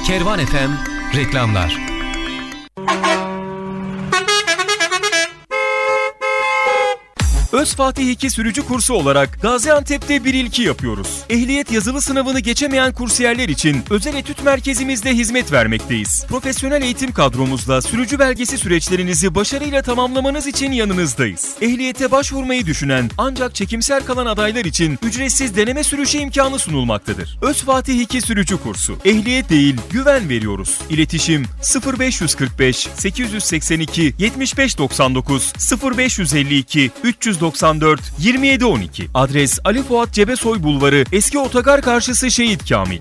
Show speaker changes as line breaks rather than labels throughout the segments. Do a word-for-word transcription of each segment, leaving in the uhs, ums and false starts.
Kervan F M reklamlar.
Özfatih iki sürücü kursu olarak Gaziantep'te bir ilki yapıyoruz. Ehliyet yazılı sınavını geçemeyen kursiyerler için özel etüt merkezimizde hizmet vermekteyiz. Profesyonel eğitim kadromuzla sürücü belgesi süreçlerinizi başarıyla tamamlamanız için yanınızdayız. Ehliyete başvurmayı düşünen ancak çekimser kalan adaylar için ücretsiz deneme sürüşü imkanı sunulmaktadır. Özfatih iki sürücü kursu. Ehliyet değil, güven veriyoruz. İletişim sıfır beş kırk beş sekiz yüz seksen iki yetmiş beş doksan dokuz sıfır beş elli iki üç yüz doksan dört yirmi yedi on iki. Adres Ali Fuat Cebesoy Bulvarı, Eski Otogar karşısı Şehit Kamil.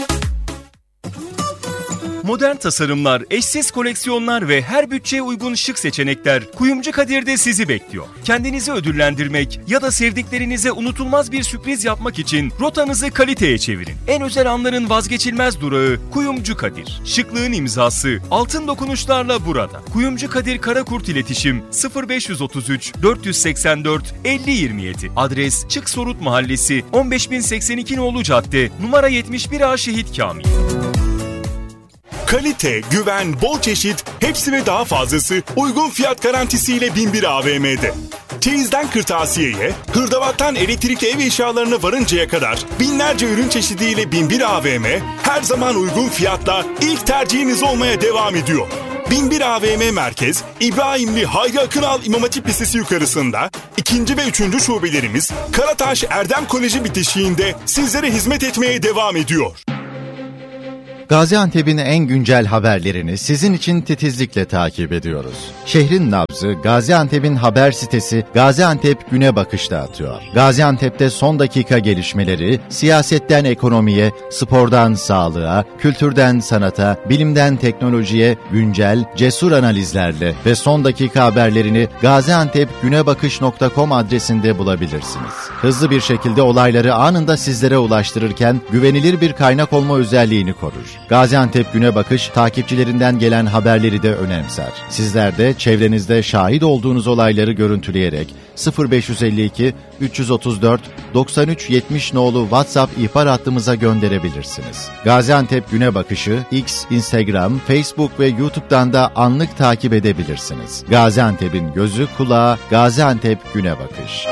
Modern tasarımlar, eşsiz koleksiyonlar ve her bütçeye uygun şık seçenekler Kuyumcu Kadir'de sizi bekliyor. Kendinizi ödüllendirmek ya da sevdiklerinize unutulmaz bir sürpriz yapmak için rotanızı kaliteye çevirin. En özel anların vazgeçilmez durağı Kuyumcu Kadir. Şıklığın imzası altın dokunuşlarla burada. Kuyumcu Kadir Karakurt İletişim sıfır beş otuz üç dört seksen dört elli yirmi yedi. Adres Çık Sorut Mahallesi on beş bin seksen iki Nolu Cadde numara yetmiş bir A Şehit Kamil.
Kalite, güven, bol çeşit, hepsi ve daha fazlası uygun fiyat garantisiyle bin bir A V M'de. Çeyizden kırtasiyeye, hırdavattan elektrikli ev eşyalarına varıncaya kadar binlerce ürün çeşidiyle bin bir A V M her zaman uygun fiyatla ilk tercihiniz olmaya devam ediyor. bin bir A V M Merkez, İbrahimli Hayri Akınal İmam Hatip Lisesi yukarısında, ikinci ve üçüncü şubelerimiz Karataş Erdem Koleji bitişiğinde sizlere hizmet etmeye devam ediyor.
Gaziantep'in en güncel haberlerini sizin için titizlikle takip ediyoruz. Şehrin nabzı Gaziantep'in haber sitesi Gaziantep Güne Bakış'ta atıyor. Gaziantep'te son dakika gelişmeleri, siyasetten ekonomiye, spordan sağlığa, kültürden sanata, bilimden teknolojiye, güncel, cesur analizlerle ve son dakika haberlerini gaziantep güne bakış nokta com adresinde bulabilirsiniz. Hızlı bir şekilde olayları anında sizlere ulaştırırken güvenilir bir kaynak olma özelliğini korur. Gaziantep Güne Bakış, takipçilerinden gelen haberleri de önemser. Sizler de çevrenizde şahit olduğunuz olayları görüntüleyerek sıfır beş elli iki üç otuz dört doksan üç yetmiş nolu WhatsApp ihbar hattımıza gönderebilirsiniz. Gaziantep Güne Bakış'ı X, Instagram, Facebook ve YouTube'dan da anlık takip edebilirsiniz. Gaziantep'in gözü kulağı Gaziantep Güne Bakış.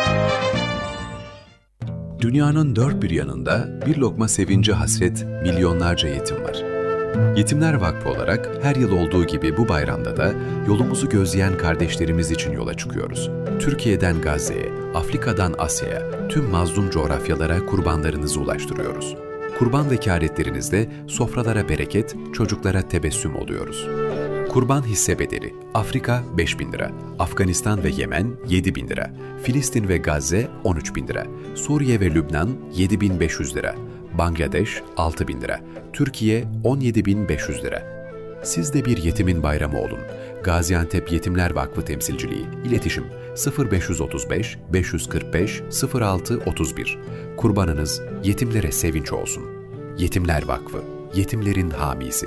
Dünyanın dört bir yanında bir lokma sevince hasret milyonlarca yetim var. Yetimler Vakfı olarak her yıl olduğu gibi bu bayramda da yolumuzu gözleyen kardeşlerimiz için yola çıkıyoruz. Türkiye'den Gazze'ye, Afrika'dan Asya'ya, tüm mazlum coğrafyalara kurbanlarınızı ulaştırıyoruz. Kurban vekaletlerinizde sofralara bereket, çocuklara tebessüm oluyoruz. Kurban hisse bedeli Afrika beş bin lira, Afganistan ve Yemen yedi bin lira, Filistin ve Gazze on üç bin lira, Suriye ve Lübnan yedi bin beş yüz lira, Bangladeş altı bin lira, Türkiye on yedi bin beş yüz lira. Siz de bir yetimin bayramı olun. Gaziantep Yetimler Vakfı Temsilciliği, İletişim sıfır beş otuz beş beş kırk beş sıfır altı otuz bir. Kurbanınız yetimlere sevinç olsun. Yetimler Vakfı, yetimlerin hamisi.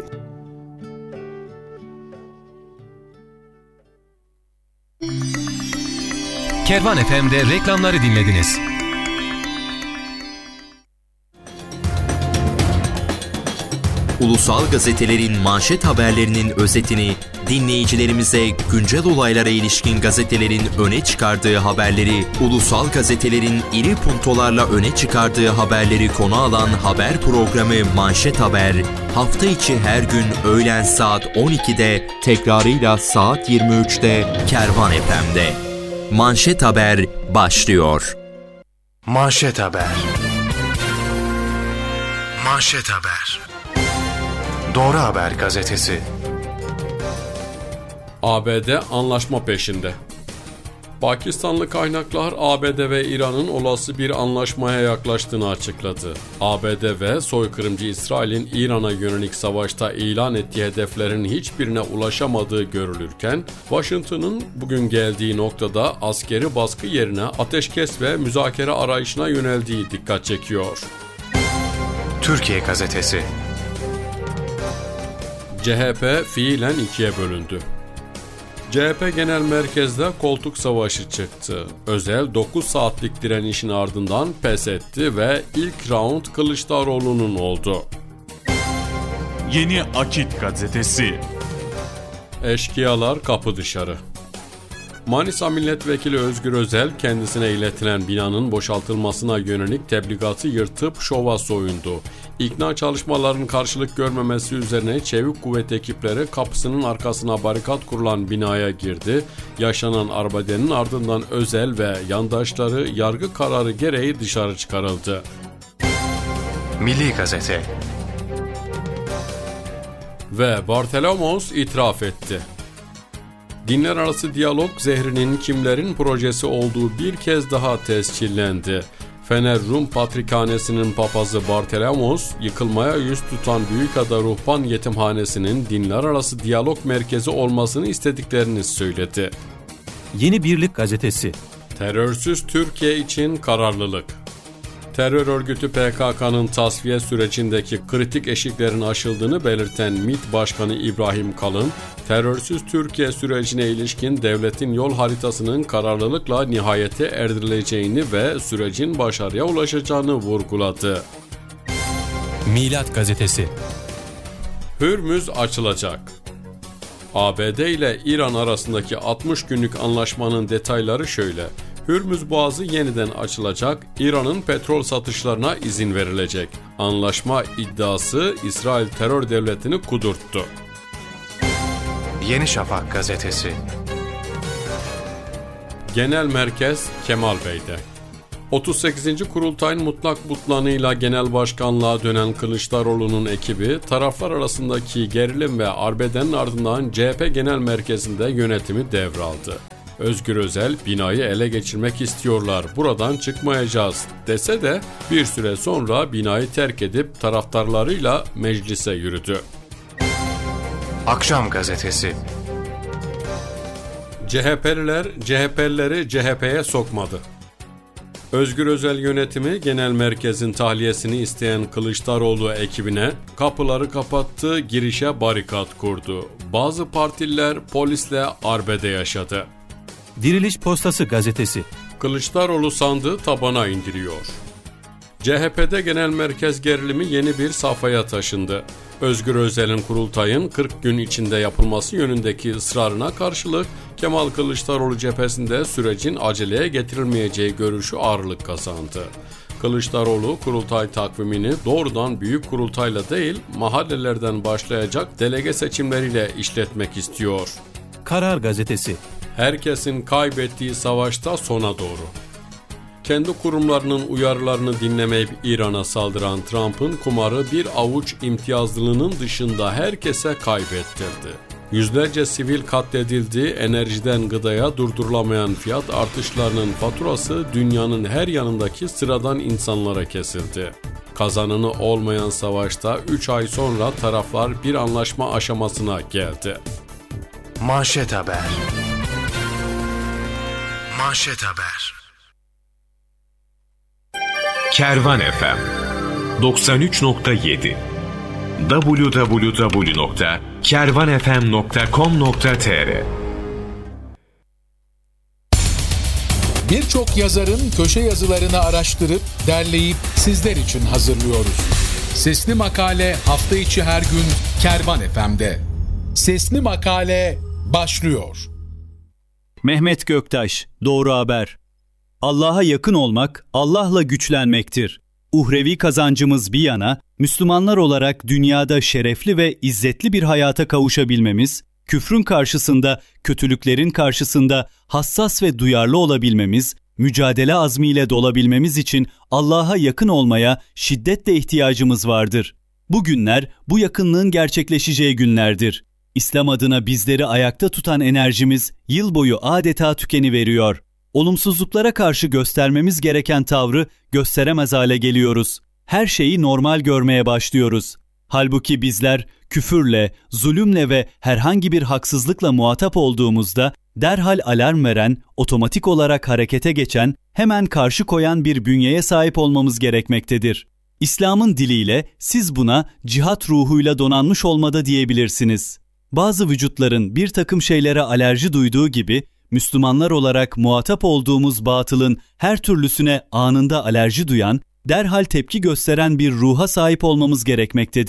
Kervan F M'de reklamları dinlediniz.
Ulusal gazetelerin manşet haberlerinin özetini dinleyicilerimize güncel olaylara ilişkin gazetelerin öne çıkardığı haberleri, ulusal gazetelerin iri puntolarla öne çıkardığı haberleri konu alan haber programı Manşet Haber, hafta içi her gün öğlen saat on ikide, tekrarıyla saat yirmi üçte Kervan F M'de. Manşet Haber başlıyor.
Manşet Haber. Manşet Haber. Doğru Haber gazetesi.
A B D anlaşma peşinde. Pakistanlı kaynaklar A B D ve İran'ın olası bir anlaşmaya yaklaştığını açıkladı. A B D ve soykırımcı İsrail'in İran'a yönelik savaşta ilan ettiği hedeflerin hiçbirine ulaşamadığı görülürken, Washington'ın bugün geldiği noktada askeri baskı yerine ateşkes ve müzakere arayışına yöneldiği dikkat çekiyor.
Türkiye gazetesi.
C H P fiilen ikiye bölündü. C H P Genel Merkez'de koltuk savaşı çıktı. Özel dokuz saatlik direnişin ardından pes etti ve ilk round Kılıçdaroğlu'nun oldu.
Yeni Akit Gazetesi.
Eşkıyalar kapı dışarı. Manisa Milletvekili Özgür Özel kendisine iletilen binanın boşaltılmasına yönelik tebligatı yırtıp şova soyundu. İkna çalışmalarının karşılık görmemesi üzerine çevik kuvvet ekipleri kapısının arkasına barikat kurulan binaya girdi. Yaşanan arbedenin ardından Özel ve yandaşları yargı kararı gereği dışarı çıkarıldı.
Milli Gazete.
Ve Bartolomos itiraf etti. Dinler arası diyalog zehrinin kimlerin projesi olduğu bir kez daha tescillendi. Fener Rum Patrikhanesi'nin papazı Bartolomos, yıkılmaya yüz tutan Büyükada Ruhban Yetimhanesi'nin dinler arası diyalog merkezi olmasını istediklerini söyledi.
Yeni Birlik Gazetesi.
Terörsüz Türkiye için kararlılık. Terör örgütü P K K'nın tasfiye sürecindeki kritik eşiklerin aşıldığını belirten MİT Başkanı İbrahim Kalın, terörsüz Türkiye sürecine ilişkin devletin yol haritasının kararlılıkla nihayete erdirileceğini ve sürecin başarıya ulaşacağını vurguladı.
Milat Gazetesi.
Hürmüz açılacak. A B D ile İran arasındaki altmış günlük anlaşmanın detayları şöyle. Hürmüz Boğazı yeniden açılacak, İran'ın petrol satışlarına izin verilecek. Anlaşma iddiası İsrail terör devletini kudurttu.
Yeni Şafak Gazetesi.
Genel Merkez Kemal Bey'de. otuz sekizinci Kurultay'ın mutlak butlanıyla genel başkanlığa dönen Kılıçdaroğlu'nun ekibi, taraflar arasındaki gerilim ve arbedenin ardından C H P Genel Merkezi'nde yönetimi devraldı. Özgür Özel, binayı ele geçirmek istiyorlar, buradan çıkmayacağız dese de bir süre sonra binayı terk edip taraftarlarıyla meclise yürüdü.
Akşam Gazetesi.
C H P'liler C H P'lileri C H P'ye sokmadı. Özgür Özel yönetimi genel merkezin tahliyesini isteyen Kılıçdaroğlu ekibine kapıları kapattı, girişe barikat kurdu. Bazı partililer polisle arbede yaşadı.
Diriliş Postası Gazetesi.
Kılıçdaroğlu sandığı tabana indiriyor. C H P'de genel merkez gerilimi yeni bir safhaya taşındı. Özgür Özel'in kurultayın kırk gün içinde yapılması yönündeki ısrarına karşılık Kemal Kılıçdaroğlu cephesinde sürecin aceleye getirilmeyeceği görüşü ağırlık kazandı. Kılıçdaroğlu kurultay takvimini doğrudan büyük kurultayla değil, mahallelerden başlayacak delege seçimleriyle işletmek istiyor.
Karar Gazetesi.
Herkesin kaybettiği savaşta sona doğru. Kendi kurumlarının uyarılarını dinlemeyip İran'a saldıran Trump'ın kumarı bir avuç imtiyazlının dışında herkese kaybettirdi. Yüzlerce sivil katledildi, enerjiden gıdaya durdurulamayan fiyat artışlarının faturası dünyanın her yanındaki sıradan insanlara kesildi. Kazananı olmayan savaşta üç ay sonra taraflar bir anlaşma aşamasına geldi.
Manşet Haber. Manşet Haber.
Kervan F M doksan üç nokta yedi double-u double-u double-u nokta kervan f m nokta com nokta t r.
Birçok yazarın köşe yazılarını araştırıp derleyip sizler için hazırlıyoruz. Sesli Makale hafta içi her gün Kervan F M'de. Sesli Makale başlıyor.
Mehmet Göktaş, Doğru Haber. Allah'a yakın olmak, Allah'la güçlenmektir. Uhrevi kazancımız bir yana, Müslümanlar olarak dünyada şerefli ve izzetli bir hayata kavuşabilmemiz, küfrün karşısında, kötülüklerin karşısında hassas ve duyarlı olabilmemiz, mücadele azmiyle dolabilmemiz için Allah'a yakın olmaya şiddetle ihtiyacımız vardır. Bu günler, bu yakınlığın gerçekleşeceği günlerdir. İslam adına bizleri ayakta tutan enerjimiz yıl boyu adeta tükeniveriyor. Olumsuzluklara karşı göstermemiz gereken tavrı gösteremez hale geliyoruz. Her şeyi normal görmeye başlıyoruz. Halbuki bizler küfürle, zulümle ve herhangi bir haksızlıkla muhatap olduğumuzda derhal alarm veren, otomatik olarak harekete geçen, hemen karşı koyan bir bünyeye sahip olmamız gerekmektedir. İslam'ın diliyle siz buna cihat ruhuyla donanmış olmada diyebilirsiniz. Bazı vücutların bir takım şeylere alerji duyduğu gibi, Müslümanlar olarak muhatap olduğumuz batılın her türlüsüne anında alerji duyan, derhal tepki gösteren bir ruha sahip olmamız gerekmektedir.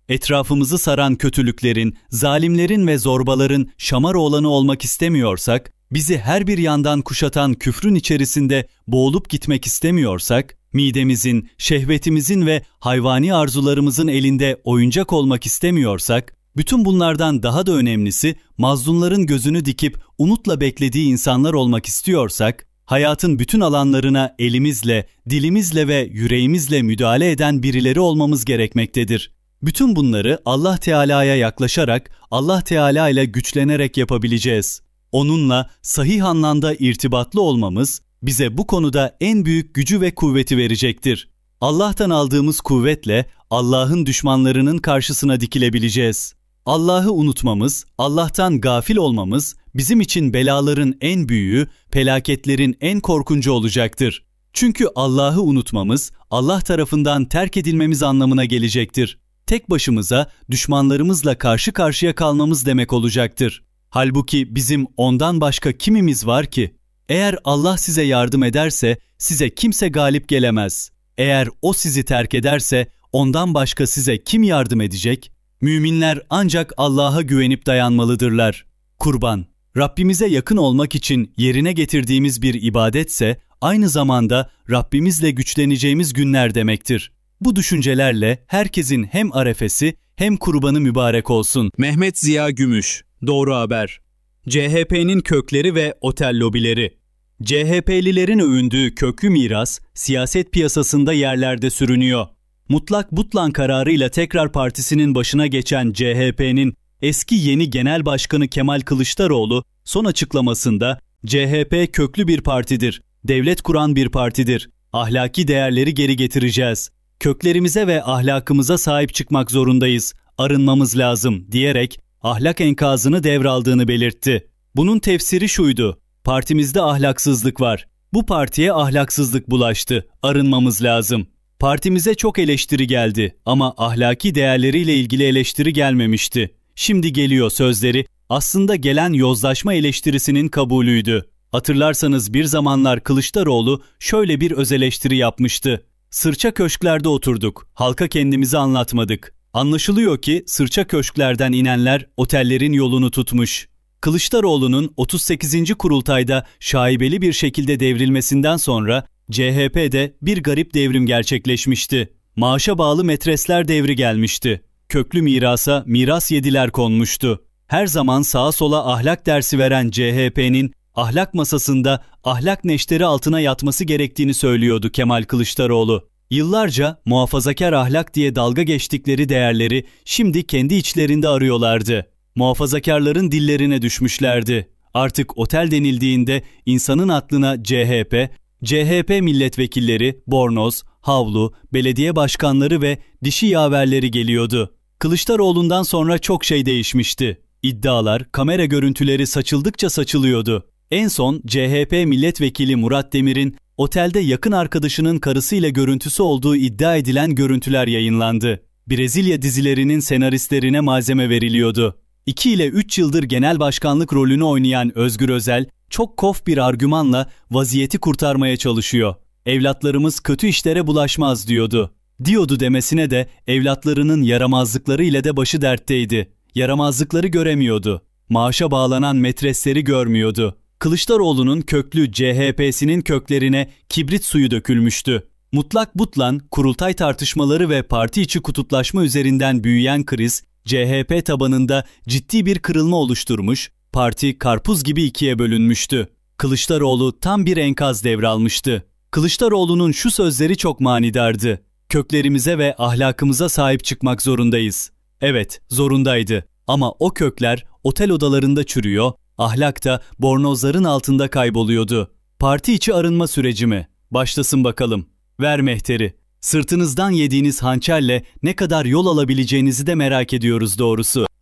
etrafımızı saran kötülüklerin, zalimlerin ve zorbaların şamaroğlanı olmak istemiyorsak, bizi her bir yandan kuşatan küfrün içerisinde boğulup gitmek istemiyorsak, midemizin, şehvetimizin ve hayvani arzularımızın elinde oyuncak olmak istemiyorsak, bütün bunlardan daha da önemlisi mazlumların gözünü dikip umutla beklediği insanlar olmak istiyorsak, hayatın bütün alanlarına elimizle, dilimizle ve yüreğimizle müdahale eden birileri olmamız gerekmektedir. Bütün bunları Allah Teala'ya yaklaşarak, Allah Teala ile güçlenerek yapabileceğiz. Onunla sahih anlamda irtibatlı olmamız bize bu konuda en büyük gücü ve kuvveti verecektir. Allah'tan aldığımız kuvvetle Allah'ın düşmanlarının karşısına dikilebileceğiz. Allah'ı unutmamız, Allah'tan gafil olmamız bizim için belaların en büyüğü, felaketlerin en korkuncu olacaktır. Çünkü Allah'ı unutmamız, Allah tarafından terk edilmemiz anlamına gelecektir. Tek başımıza düşmanlarımızla karşı karşıya kalmamız demek olacaktır. Halbuki bizim ondan başka kimimiz var ki? Eğer Allah size yardım ederse size kimse galip gelemez. Eğer O sizi terk ederse ondan başka size kim yardım edecek? Müminler ancak Allah'a güvenip dayanmalıdırlar. Kurban, Rabbimize yakın olmak için yerine getirdiğimiz bir ibadetse aynı zamanda Rabbimizle güçleneceğimiz günler demektir. Bu düşüncelerle herkesin hem arefesi hem kurbanı mübarek olsun.
Mehmet Ziya Gümüş, Doğru Haber. C H P'nin kökleri ve otel lobileri. C H P'lilerin övündüğü köklü miras siyaset piyasasında yerlerde sürünüyor. Mutlak butlan kararıyla tekrar partisinin başına geçen C H P'nin eski yeni genel başkanı Kemal Kılıçdaroğlu son açıklamasında C H P köklü bir partidir, devlet kuran bir partidir, ahlaki değerleri geri getireceğiz, köklerimize ve ahlakımıza sahip çıkmak zorundayız, arınmamız lazım diyerek ahlak enkazını devraldığını belirtti. Bunun tefsiri şuydu: partimizde ahlaksızlık var, bu partiye ahlaksızlık bulaştı, arınmamız lazım. Partimize çok eleştiri geldi ama ahlaki değerleriyle ilgili eleştiri gelmemişti. Şimdi geliyor sözleri aslında gelen yozlaşma eleştirisinin kabulüydü. Hatırlarsanız bir zamanlar Kılıçdaroğlu şöyle bir öz eleştiri yapmıştı. Sırça köşklerde oturduk, halka kendimizi anlatmadık. Anlaşılıyor ki sırça köşklerden inenler otellerin yolunu tutmuş. Kılıçdaroğlu'nun otuz sekizinci kurultayda şaibeli bir şekilde devrilmesinden sonra C H P'de bir garip devrim gerçekleşmişti. Maaşa bağlı metresler devri gelmişti. Köklü mirasa miras yediler konmuştu. Her zaman sağa sola ahlak dersi veren C H P'nin ahlak masasında ahlak neşteri altına yatması gerektiğini söylüyordu Kemal Kılıçdaroğlu. Yıllarca muhafazakar ahlak diye dalga geçtikleri değerleri şimdi kendi içlerinde arıyorlardı. Muhafazakarların dillerine düşmüşlerdi. Artık otel denildiğinde insanın aklına C H P, C H P milletvekilleri, bornoz, havlu, belediye başkanları ve dişi yaverleri geliyordu. Kılıçdaroğlu'ndan sonra çok şey değişmişti. İddialar, kamera görüntüleri saçıldıkça saçılıyordu. En son C H P milletvekili Murat Demir'in otelde yakın arkadaşının karısıyla görüntüsü olduğu iddia edilen görüntüler yayınlandı. Brezilya dizilerinin senaristlerine malzeme veriliyordu. iki ile üç yıldır genel başkanlık rolünü oynayan Özgür Özel, çok kof bir argümanla vaziyeti kurtarmaya çalışıyor. Evlatlarımız kötü işlere bulaşmaz diyordu. Diyordu demesine de evlatlarının yaramazlıkları ile de başı dertteydi. Yaramazlıkları göremiyordu. Maaşa bağlanan metresleri görmüyordu. Kılıçdaroğlu'nun köklü C H P'sinin köklerine kibrit suyu dökülmüştü. Mutlak butlan, kurultay tartışmaları ve parti içi kutuplaşma üzerinden büyüyen kriz, C H P tabanında ciddi bir kırılma oluşturmuş, parti karpuz gibi ikiye bölünmüştü. Kılıçdaroğlu tam bir enkaz devralmıştı. Kılıçdaroğlu'nun şu sözleri çok manidardı. Köklerimize ve ahlakımıza sahip çıkmak zorundayız. Evet, zorundaydı. Ama o kökler otel odalarında çürüyor, ahlak da bornozların altında kayboluyordu. Parti içi arınma süreci mi? Başlasın bakalım. Ver mehteri. Sırtınızdan yediğiniz hançerle ne kadar yol alabileceğinizi de merak ediyoruz doğrusu.